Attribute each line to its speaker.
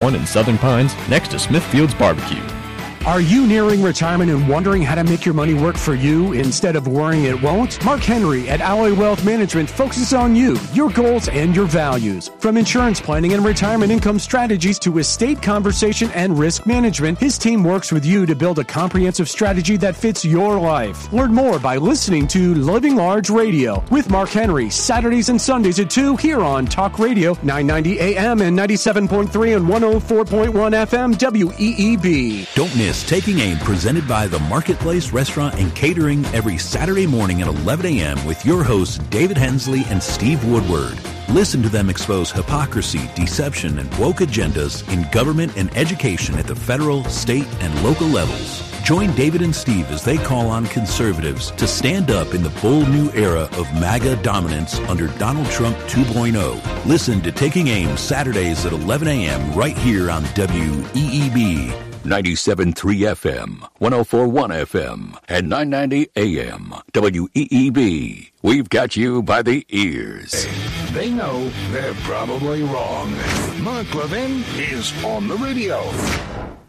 Speaker 1: One in Southern Pines, next to Smithfield's Barbecue.
Speaker 2: Are you nearing retirement and wondering how to make your money work for you instead of worrying it won't? Mark Henry at Alloy Wealth Management focuses on you, your goals, and your values. From insurance planning and retirement income strategies to estate conversation and risk management, his team works with you to build a comprehensive strategy that fits your life. Learn more by listening to Living Large Radio with Mark Henry, Saturdays and Sundays at 2 here on Talk Radio, 990 AM and 97.3 and 104.1 FM WEEB.
Speaker 3: Don't miss Taking Aim, presented by the Marketplace Restaurant and Catering, every Saturday morning at 11 a.m. with your hosts David Hensley and Steve Woodward. Listen to them expose hypocrisy, deception, and woke agendas in government and education at the federal, state, and local levels. Join David and Steve as they call on conservatives to stand up in the bold new era of MAGA dominance under Donald Trump 2.0. Listen to Taking Aim Saturdays at 11 a.m. right here on WEEB. 97.3 FM, 104.1 FM, and 990 AM. WEEB. We've got you by the ears.
Speaker 4: They know they're probably wrong. Mark Levin is on the radio.